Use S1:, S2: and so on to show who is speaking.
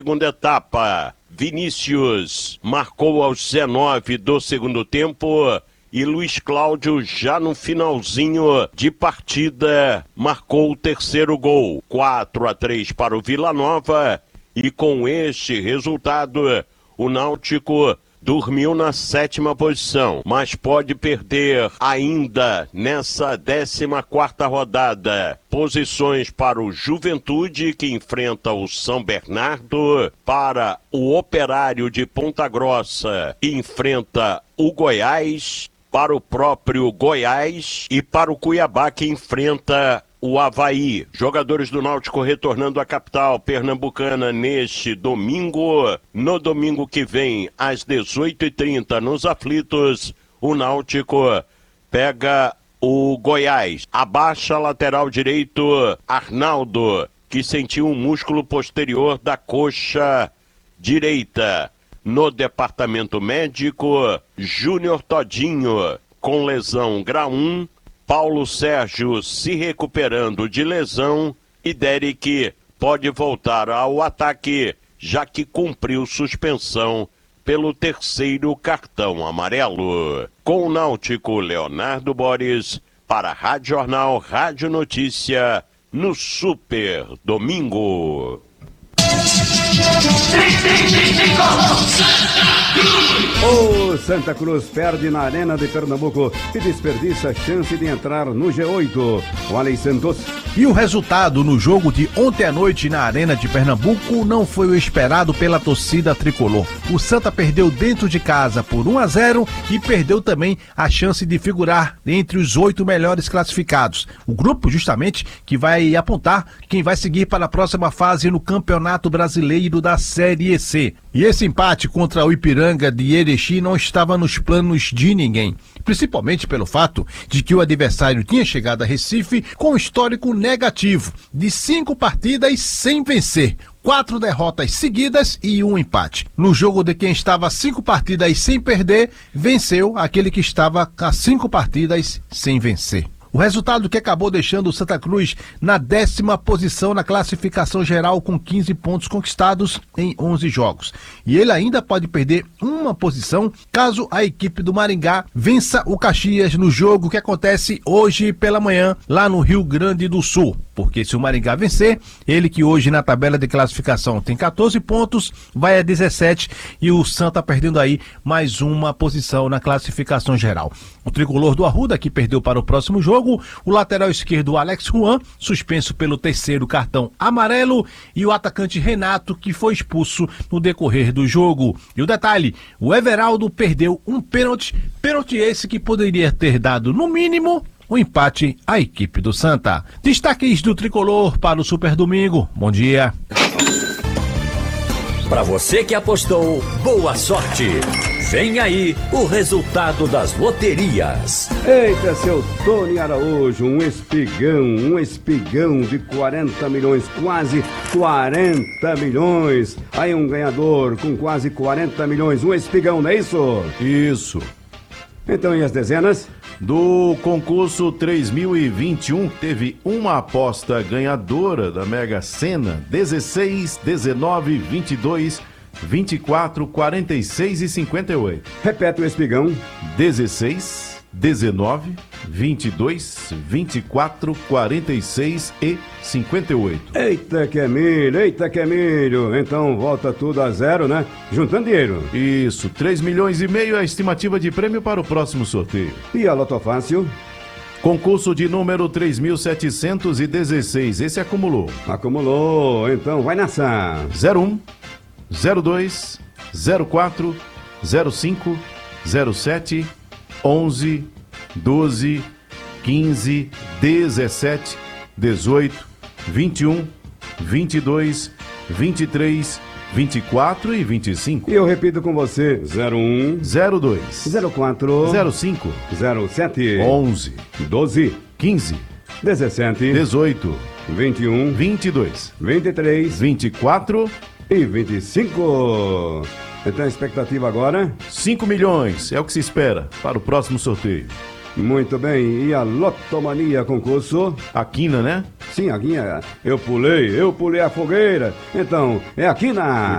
S1: Segunda etapa, Vinícius marcou aos 19 do segundo tempo e Luiz Cláudio já no finalzinho de partida marcou o terceiro gol. 4-3 para o Vila Nova e com este resultado o Náutico dormiu na 7ª posição, mas pode perder ainda nessa 14ª rodada posições para o Juventude, que enfrenta o São Bernardo, para o Operário de Ponta Grossa, que enfrenta o Goiás, para o próprio Goiás e para o Cuiabá, que enfrenta o Avaí. Jogadores do Náutico retornando à capital pernambucana neste domingo. No domingo que vem, às 18h30, nos Aflitos, o Náutico pega o Goiás. Abaixa lateral direito Arnaldo, que sentiu um músculo posterior da coxa direita. No departamento médico, Júnior Todinho, com lesão grau 1, Paulo Sérgio se recuperando de lesão e Derek pode voltar ao ataque, já que cumpriu suspensão pelo terceiro cartão amarelo. Com o Náutico, Leonardo Borges, para a Rádio Jornal, Rádio Notícia, no Super Domingo.
S2: O Santa Cruz perde na Arena de Pernambuco e desperdiça a chance de entrar no G8. O Alex Santos.
S3: E o resultado no jogo de ontem à noite na Arena de Pernambuco não foi o esperado pela torcida tricolor. O Santa perdeu dentro de casa por 1-0 e perdeu também a chance de figurar entre os 8 melhores classificados. O grupo justamente que vai apontar quem vai seguir para a próxima fase no Campeonato Brasileiro da Série C. E esse empate contra o Ipiranga de Erechim não estava nos planos de ninguém, principalmente pelo fato de que o adversário tinha chegado a Recife com um histórico negativo de 5 partidas sem vencer, 4 derrotas seguidas e 1 empate. No jogo de quem estava 5 partidas sem perder, venceu aquele que estava a 5 partidas sem vencer. O resultado que acabou deixando o Santa Cruz na 10ª posição na classificação geral com 15 pontos conquistados em 11 jogos. E ele ainda pode perder uma posição caso a equipe do Maringá vença o Caxias no jogo que acontece hoje pela manhã lá no Rio Grande do Sul. Porque se o Maringá vencer, ele que hoje na tabela de classificação tem 14 pontos, vai a 17 e o Santa perdendo aí mais uma posição na classificação geral. O tricolor do Arruda que perdeu para o próximo jogo, o lateral esquerdo Alex Juan, suspenso pelo terceiro cartão amarelo, e o atacante Renato, que foi expulso no decorrer do jogo. E o detalhe, o Everaldo perdeu um pênalti esse que poderia ter dado no mínimo o empate à equipe do Santa. Destaques do tricolor para o Super Domingo. Bom dia.
S4: Para você que apostou, boa sorte. Vem aí o resultado das loterias.
S2: Eita, seu Tony Araújo, um espigão de 40 milhões, quase 40 milhões. Aí um ganhador com quase 40 milhões, um espigão, não é isso?
S5: Isso.
S2: Então, e as dezenas?
S5: Do concurso 3021, teve uma aposta ganhadora da Mega Sena: 16, 19, 22, 24, 46 e 58.
S2: Repete o espigão.
S5: 16, 19, 22, 24, 46 e 58.
S2: Eita que é milho. Então volta tudo a zero, né? Juntando dinheiro.
S5: Isso, 3 milhões e meio é a estimativa de prêmio para o próximo sorteio.
S2: E a Loto Fácil?
S5: Concurso de número 3.716, esse acumulou.
S2: Acumulou, então vai nessa.
S5: 01, 02, 04, 05, 07, 11, 12, 15, 17, 18, 21, 22, 23, 24 e 25.
S2: E eu repito com você: 01,
S5: 02,
S2: 04,
S5: 05,
S2: 07,
S5: 11,
S2: 12,
S5: 15,
S2: 17,
S5: 18,
S2: 21,
S5: 22,
S2: 23,
S5: 24
S2: e 25. Então a expectativa agora?
S5: 5 milhões é o que se espera para o próximo sorteio.
S2: Muito bem, e a Lotomania concurso?
S5: A quina, né?
S2: Sim, a quina. Eu pulei a fogueira. Então, é a quina.